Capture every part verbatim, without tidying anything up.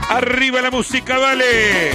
Arriba la música, dale.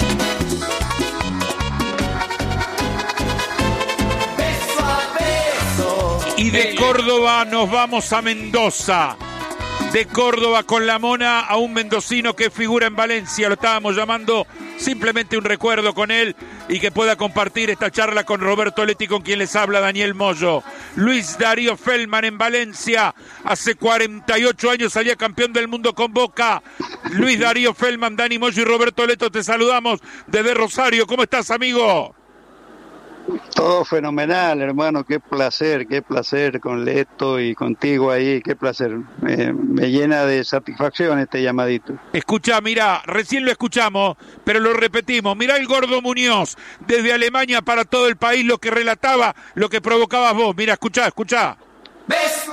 Y de Córdoba nos vamos a Mendoza. De Córdoba con la Mona a un mendocino que figura en Valencia. Lo estábamos llamando, simplemente un recuerdo con él y que pueda compartir esta charla con Roberto Letti, con quien les habla Daniel Moyo. Luis Darío Feldman en Valencia. Hace cuarenta y ocho años salía campeón del mundo con Boca. Luis Darío Feldman, Dani Moyo y Roberto Leto, te saludamos desde Rosario. ¿Cómo estás, amigo? Todo fenomenal, hermano, qué placer, qué placer con Leto y contigo ahí, qué placer, me, me llena de satisfacción este llamadito. Escuchá, mirá, recién lo escuchamos, pero lo repetimos, mirá el Gordo Muñoz, desde Alemania para todo el país, lo que relataba, lo que provocabas vos, mirá, escuchá, escuchá. Beso,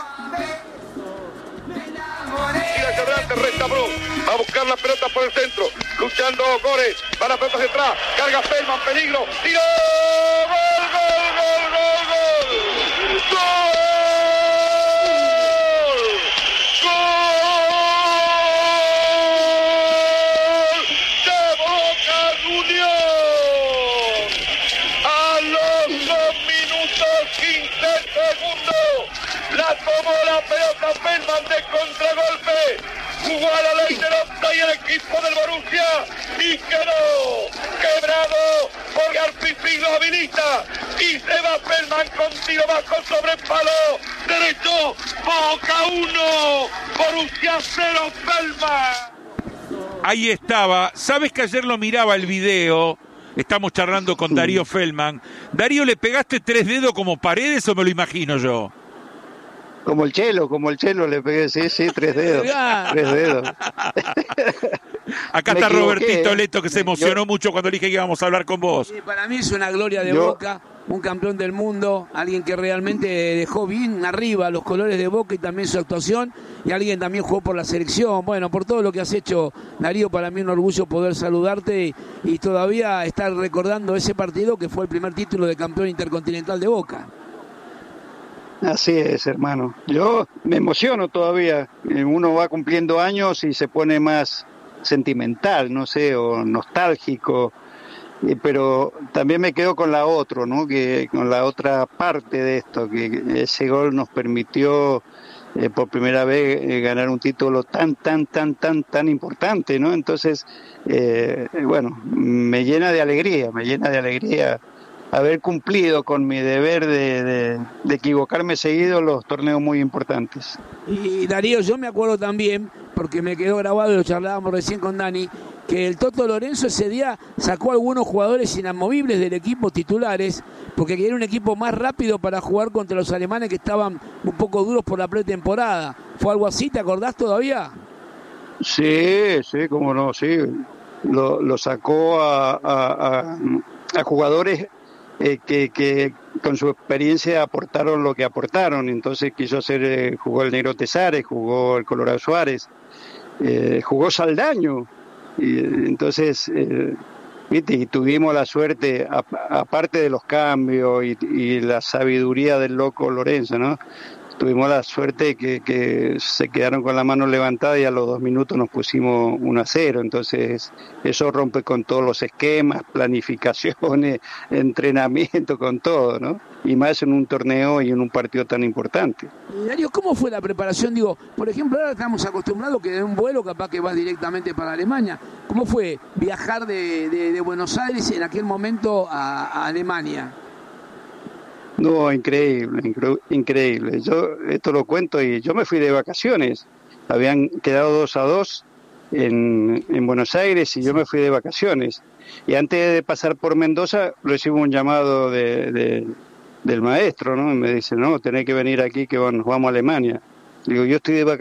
Tira Quebrante, resta Bro, a buscar la pelota por el centro, luchando Gore, para pelotas detrás, carga Feldman, peligro, tiro, gol, gol, gol, gol, gol, gol, gol de Boca Juniors, a los dos minutos quince segundos, la tomó la pelota Feldman de contragolpe, jugó a la ley del offside y el equipo del Borussia y quedó quebrado porque Arpipi lo habilita y se va Feldman con tiro bajo sobre palo derecho. Boca uno, Borussia cero, Feldman. Ahí estaba. ¿Sabes que ayer lo miraba el video? Estamos charlando con Darío Feldman. Darío, ¿le pegaste tres dedos como Paredes o me lo imagino yo? Como el Chelo, como el Chelo le pegué, sí, sí, tres dedos, tres dedos. Acá Me está equivoqué, Robertito ¿eh? Leto, que se emocionó Yo... mucho cuando dije que íbamos a hablar con vos. Sí, para mí es una gloria de Yo... Boca, un campeón del mundo, alguien que realmente dejó bien arriba los colores de Boca y también su actuación, y alguien también jugó por la selección. Bueno, por todo lo que has hecho, Darío, para mí un orgullo poder saludarte y, y todavía estar recordando ese partido que fue el primer título de campeón intercontinental de Boca. Así es, hermano. Yo me emociono todavía. Uno va cumpliendo años y se pone más sentimental, no sé, o nostálgico. Pero también me quedo con la otra, ¿no? Que con la otra parte de esto, que ese gol nos permitió eh, por primera vez eh, ganar un título tan, tan, tan, tan, tan importante, ¿no? Entonces, eh, bueno, me llena de alegría, me llena de alegría haber cumplido con mi deber de, de, de equivocarme seguido los torneos muy importantes. Y Darío, yo me acuerdo también, porque me quedó grabado y lo charlábamos recién con Dani, que el Toto Lorenzo ese día sacó a algunos jugadores inamovibles del equipo titulares, porque quería un equipo más rápido para jugar contra los alemanes que estaban un poco duros por la pretemporada. ¿Fue algo así? ¿Te acordás todavía? Sí, sí, cómo no, sí. Lo, lo sacó a, a, a, a jugadores Eh, que, que con su experiencia aportaron lo que aportaron. Entonces quiso hacer, eh, jugó el Negro Tesares, jugó el Colorado Suárez, eh, jugó Saldaño, y entonces eh, viste, y tuvimos la suerte, a, aparte de los cambios y, y la sabiduría del loco Lorenzo, ¿no? Tuvimos la suerte que, que se quedaron con la mano levantada y a los dos minutos nos pusimos uno a cero. Entonces eso rompe con todos los esquemas, planificaciones, entrenamiento, con todo, ¿no? Y más en un torneo y en un partido tan importante. Y Darío, ¿cómo fue la preparación? Digo, por ejemplo, ahora estamos acostumbrados que de un vuelo capaz que vas directamente para Alemania. ¿Cómo fue viajar de, de, de Buenos Aires en aquel momento a, a Alemania? No, increíble, incre- increíble. Yo esto lo cuento y yo me fui de vacaciones. Habían quedado dos a dos en, en Buenos Aires y yo me fui de vacaciones. Y antes de pasar por Mendoza recibo un llamado de, de, del maestro, ¿no? Y me dice, no, tenés que venir aquí que nos vamos a Alemania. Digo, yo estoy de vacaciones.